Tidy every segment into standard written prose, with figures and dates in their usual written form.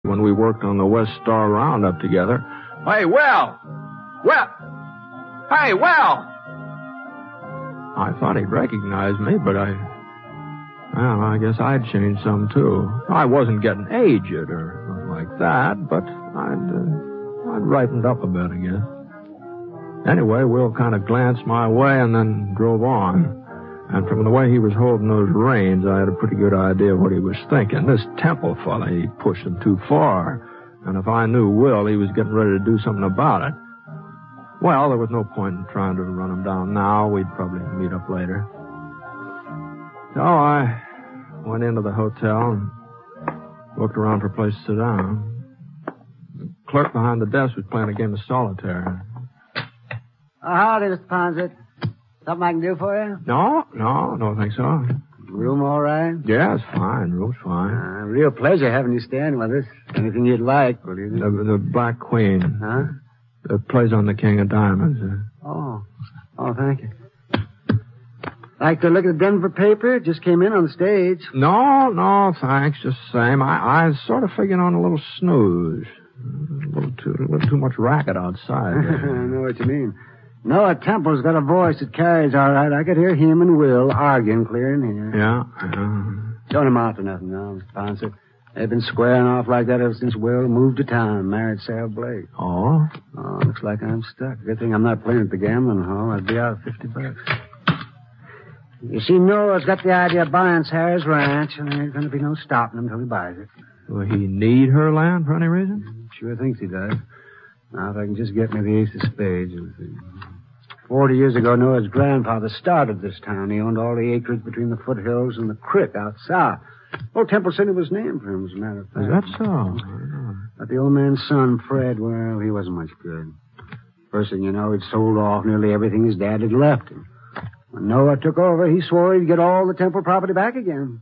when we worked on the West Star Roundup together. Hey, Will! Hey, Will! I thought he'd recognize me, but I guess I'd changed some, too. I wasn't getting aged or nothing like that, but I'd ripened up a bit, I guess. Anyway, Will kind of glanced my way and then drove on. And from the way he was holding those reins, I had a pretty good idea of what he was thinking. This Temple fella, he pushed him too far. And if I knew Will, he was getting ready to do something about it. Well, there was no point in trying to run him down now. We'd probably meet up later. So I went into the hotel and looked around for a place to sit down. The clerk behind the desk was playing a game of solitaire. Howdy, Mr. Ponset. Something I can do for you? No, don't think so. Room all right? Yeah, it's fine. Room's fine. Real pleasure having you staying with us. Anything you'd like, will you? The Black Queen. Huh? It plays on the King of Diamonds. Oh, thank you. Like to look at the Denver paper? It just came in on the stage. No, thanks. Just the same. I was sort of figuring on a little snooze. A little too much racket outside. I know what you mean. Noah Temple's got a voice that carries all right. I could hear him and Will arguing clear in here. Yeah. Don't amount to nothing now, Mr. Ponset. They've been squaring off like that ever since Will moved to town and married Sarah Blake. Oh? Oh, looks like I'm stuck. Good thing I'm not playing at the gambling hall. I'd be out $50. You see, Noah's got the idea of buying Sarah's ranch, and there ain't going to be no stopping him until he buys it. Will he need her land for any reason? Sure thinks he does. Now, if I can just get me the ace of spades. 40 years ago, Noah's grandfather started this town. He owned all the acreage between the foothills and the creek out south. Old Temple City was named for him, as a matter of fact. Is that so? But the old man's son, Fred, well, he wasn't much good. First thing you know, he'd sold off nearly everything his dad had left him. When Noah took over, he swore he'd get all the Temple property back again.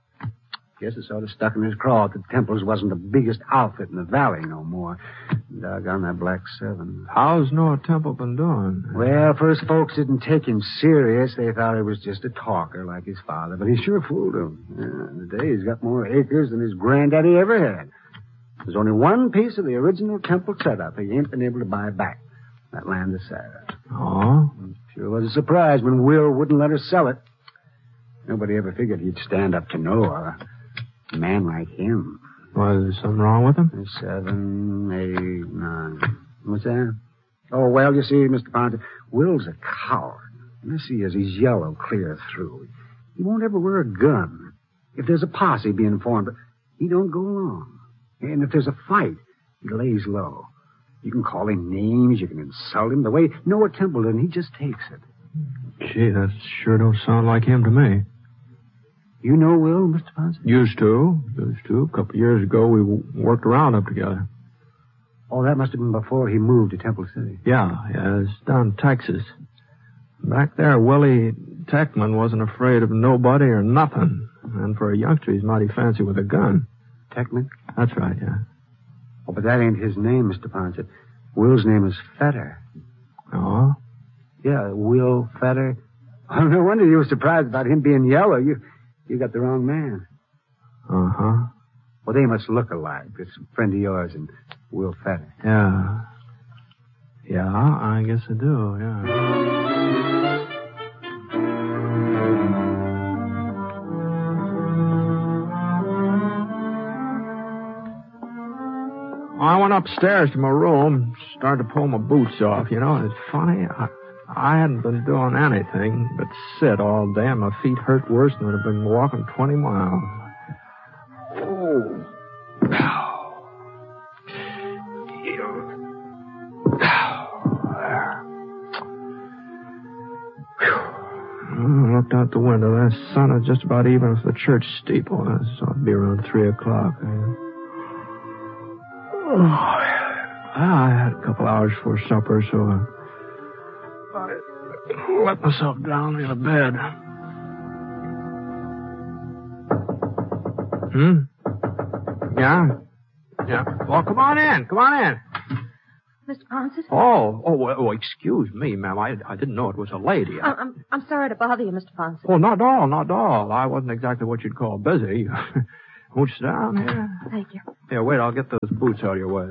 Guess it sort of stuck in his craw that Temple's wasn't the biggest outfit in the valley no more. Doggone that Black Seven. How's Noah Temple been doing? Well, first folks didn't take him serious. They thought he was just a talker like his father, but he sure fooled them. Yeah, today he's got more acres than his granddaddy ever had. There's only one piece of the original Temple setup he ain't been able to buy back. That land of Sarah. Oh? Sure was a surprise when Will wouldn't let her sell it. Nobody ever figured he'd stand up to Noah. A man like him. Was there something wrong with him? 7, 8, 9. What's that? Oh, well, you see, Mr. Ponset, Will's a coward. This he is. He's yellow clear through. He won't ever wear a gun. If there's a posse being formed, he don't go along. And if there's a fight, he lays low. You can call him names, you can insult him. The way Noah Temple did, he just takes it. Gee, that sure don't sound like him to me. You know Will, Mr. Ponset? Used to. A couple of years ago, we worked around up together. Oh, that must have been before he moved to Temple City. Yeah, it's down in Texas. Back there, Willie Techman wasn't afraid of nobody or nothing. And for a youngster, he's mighty fancy with a gun. Techman? That's right, yeah. Oh, but that ain't his name, Mr. Ponset. Will's name is Fetter. Oh? Yeah, Will Fetter. Oh, no wonder you were surprised about him being yellow. You got the wrong man. Uh-huh. Well, they must look alike. This friend of yours and Will Fetter. Yeah. Yeah, I guess I do, yeah. I went upstairs to my room, started to pull my boots off, and it's funny, I hadn't been doing anything but sit all day, and my feet hurt worse than I've been walking 20 miles. Oh. I looked out the window. The sun was just about even with the church steeple. So it'd be around 3 o'clock. I had a couple hours before supper, so I let myself down in the bed. Yeah. Well, come on in. Mr. Ponset? Oh, excuse me, ma'am. I didn't know it was a lady. I'm sorry to bother you, Mr. Ponset. Oh, not at all. I wasn't exactly what you'd call busy. Won't you sit down here? Thank you. Here, wait, I'll get those boots out of your way.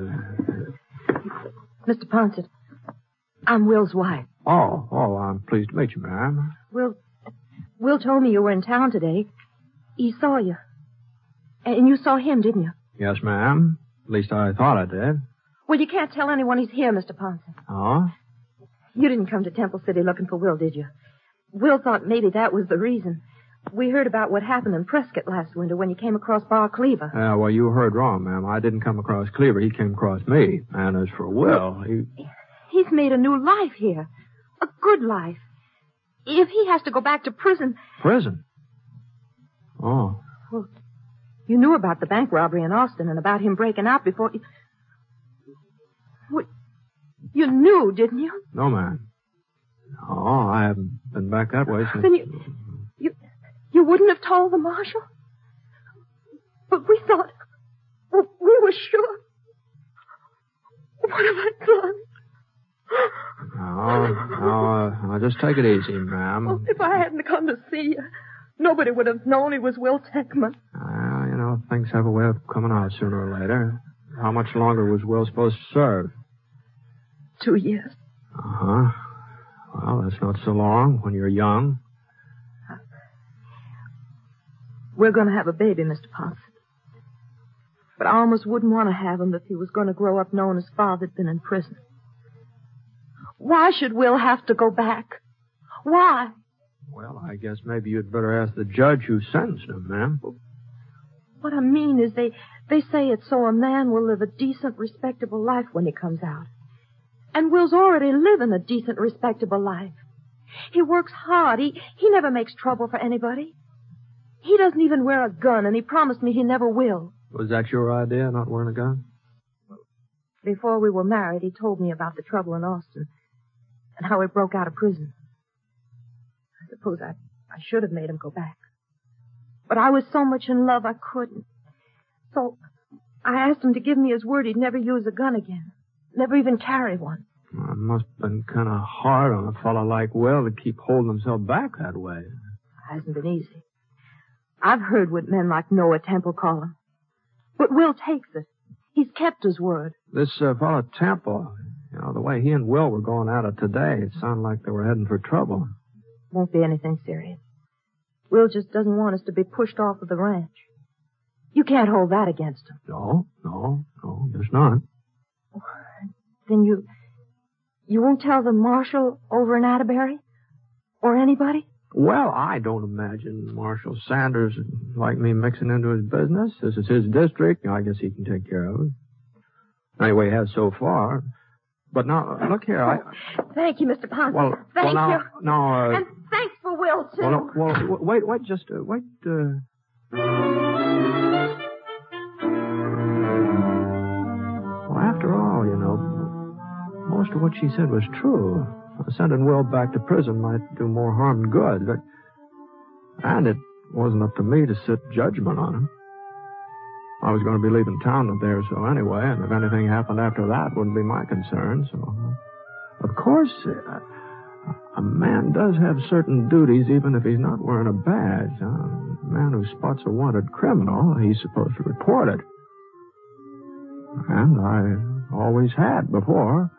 Mr. Ponset, I'm Will's wife. Oh, I'm pleased to meet you, ma'am. Will told me you were in town today. He saw you. And you saw him, didn't you? Yes, ma'am. At least I thought I did. Well, you can't tell anyone he's here, Mr. Ponset. Oh? You didn't come to Temple City looking for Will, did you? Will thought maybe that was the reason. We heard about what happened in Prescott last winter when you came across Bar Cleaver. Yeah, well, you heard wrong, ma'am. I didn't come across Cleaver. He came across me. And as for Will, He's made a new life here. A good life. If he has to go back to prison... Prison? Oh. Well, you knew about the bank robbery in Austin and about him breaking out before... What? You knew, didn't you? No, ma'am. No, I haven't been back that way since... Then you wouldn't have told the marshal? But we thought... We were sure. What have I done? No, just take it easy, ma'am. Oh, if I hadn't come to see you, nobody would have known he was Will Techman. Things have a way of coming out sooner or later. How much longer was Will supposed to serve? 2 years. Uh-huh. Well, that's not so long when you're young. We're going to have a baby, Mr. Ponset. But I almost wouldn't want to have him if he was going to grow up knowing his father'd been in prison. Why should Will have to go back? Why? Well, I guess maybe you'd better ask the judge who sentenced him, ma'am. What I mean is they say it's so a man will live a decent, respectable life when he comes out. And Will's already living a decent, respectable life. He works hard. He never makes trouble for anybody. He doesn't even wear a gun, and he promised me he never will. Was that your idea, not wearing a gun? Before we were married, he told me about the trouble in Austin and how he broke out of prison. I suppose I should have made him go back. But I was so much in love I couldn't. So I asked him to give me his word he'd never use a gun again. Never even carry one. Well, it must have been kind of hard on a fellow like Will to keep holding himself back that way. It hasn't been easy. I've heard what men like Noah Temple call him. But Will takes it. He's kept his word. This fellow Temple, the way he and Will were going at it today, it sounded like they were heading for trouble. Won't be anything serious. Will just doesn't want us to be pushed off of the ranch. You can't hold that against him. No, there's not. Then you won't tell the marshal over in Atterbury? Or anybody? Well, I don't imagine Marshal Sanders would like me mixing into his business. This is his district. I guess he can take care of it. Anyway, he has so far. But now, look here, Thank you, Mr. Ponset. Well, Thank now, you. Now, and thanks for Will, too. Well, wait, just wait. Well, after all, most of what she said was true. Sending Will back to prison might do more harm than good. And it wasn't up to me to sit judgment on him. I was going to be leaving town up there, so anyway, and if anything happened after that, wouldn't be my concern, so... Of course, a man does have certain duties even if he's not wearing a badge. A man who spots a wanted criminal, he's supposed to report it. And I always had before.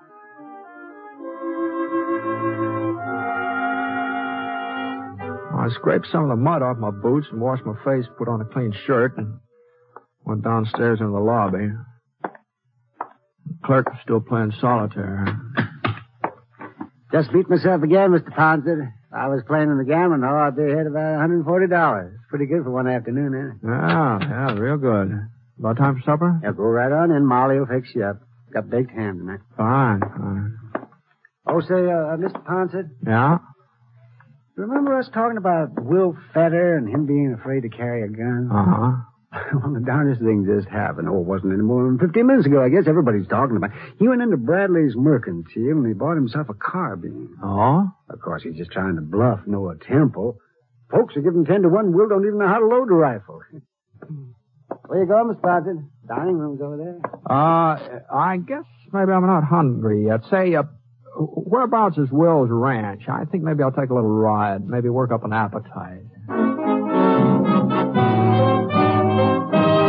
I scraped some of the mud off my boots and washed my face, put on a clean shirt, and went downstairs into the lobby. The clerk was still playing solitaire. Just beat myself again, Mr. Ponset. If I was playing in the gambling hall, I'd be ahead about $140. Pretty good for one afternoon, isn't it? Yeah, real good. About time for supper? Yeah, go right on in. Molly will fix you up. Got baked ham tonight. Fine. Oh, say, Mr. Ponset. Yeah? Remember us talking about Will Fetter and him being afraid to carry a gun? Uh-huh. Well, the darndest thing just happened. Oh, it wasn't any more than 15 minutes ago. I guess everybody's talking about it. He went into Bradley's Mercantile and he bought himself a carbine. Oh? Of course, he's just trying to bluff Noah Temple. Folks are giving 10 to 1. Will don't even know how to load a rifle. Where you going, Mr. Ponset? Dining room's over there. I guess maybe I'm not hungry yet. Say, whereabouts is Will's ranch? I think maybe I'll take a little ride. Maybe work up an appetite.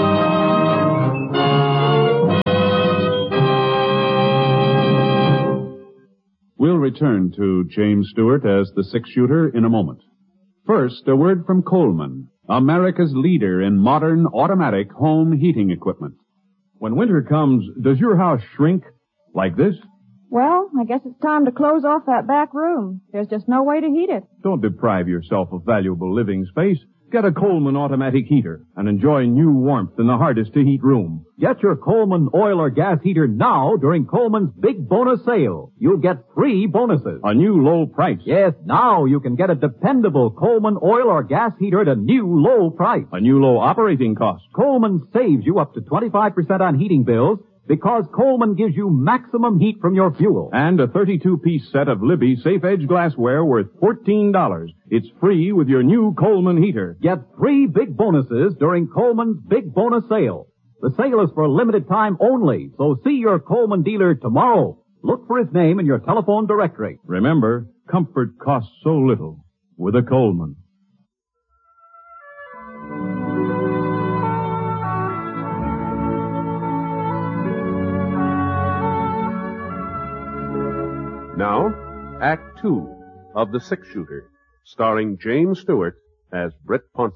return to James Stewart as the six-shooter in a moment. First, a word from Coleman, America's leader in modern automatic home heating equipment. When winter comes, does your house shrink like this? Well, I guess it's time to close off that back room. There's just no way to heat it. Don't deprive yourself of valuable living space. Get a Coleman automatic heater and enjoy new warmth in the hardest-to-heat room. Get your Coleman oil or gas heater now during Coleman's big bonus sale. You'll get 3 bonuses. A new low price. Yes, now you can get a dependable Coleman oil or gas heater at a new low price. A new low operating cost. Coleman saves you up to 25% on heating bills because Coleman gives you maximum heat from your fuel. And a 32-piece set of Libby Safe Edge glassware worth $14. It's free with your new Coleman heater. Get 3 big bonuses during Coleman's big bonus sale. The sale is for a limited time only, so see your Coleman dealer tomorrow. Look for his name in your telephone directory. Remember, comfort costs so little with a Coleman. Now, Act 2 of The Six-Shooter, starring James Stewart as Britt Ponce.